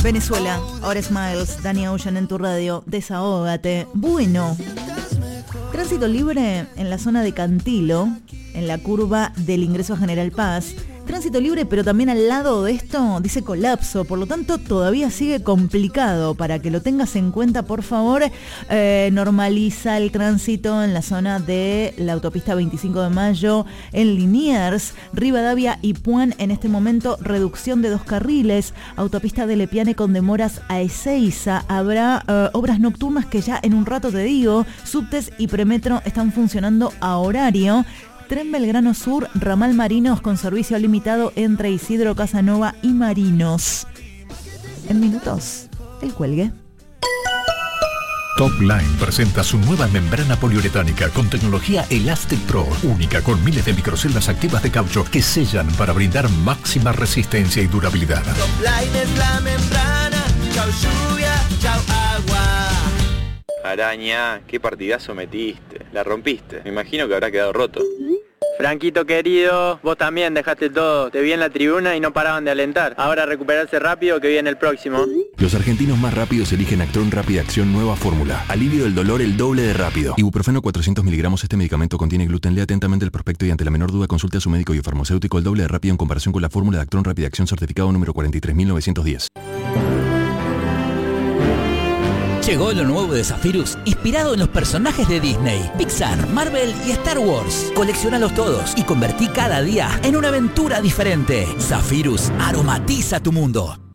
Venezuela, ahora Smiles, Danny Ocean en tu radio, desahógate. Bueno, tránsito libre en la zona de Cantilo, en la curva del ingreso a General Paz. Tránsito libre, pero también al lado de esto dice colapso, por lo tanto todavía sigue complicado. Para que lo tengas en cuenta, por favor, normaliza el tránsito en la zona de la autopista 25 de Mayo, en Liniers, Rivadavia y Puan. En este momento, reducción de 2 carriles, autopista de Lepiane con demoras a Ezeiza. Habrá obras nocturnas que ya en un rato te digo. Subtes y Premetro están funcionando a horario. Tren Belgrano Sur, ramal Marinos con servicio limitado entre Isidro Casanova y Marinos. En minutos, el cuelgue. Top Line presenta su nueva membrana poliuretánica con tecnología Elastic Pro, única con miles de microceldas activas de caucho que sellan para brindar máxima resistencia y durabilidad. Top Line es la membrana, chau lluvia, chau agua. Araña, qué partidazo metiste. La rompiste. Me imagino que habrá quedado roto. Franquito querido, vos también dejaste todo. Te vi en la tribuna y no paraban de alentar. Ahora recuperarse rápido que viene el próximo. Los argentinos más rápidos eligen Actron Rápida Acción nueva fórmula. Alivio del dolor el doble de rápido. Ibuprofeno 400 miligramos. Este medicamento contiene gluten. Lea atentamente el prospecto y ante la menor duda consulte a su médico y farmacéutico. El doble de rápido en comparación con la fórmula de Actron Rápida Acción certificado número 43910. Llegó lo nuevo de Zephyrus, inspirado en los personajes de Disney, Pixar, Marvel y Star Wars. Colecciónalos todos y convertí cada día en una aventura diferente. Zephyrus aromatiza tu mundo.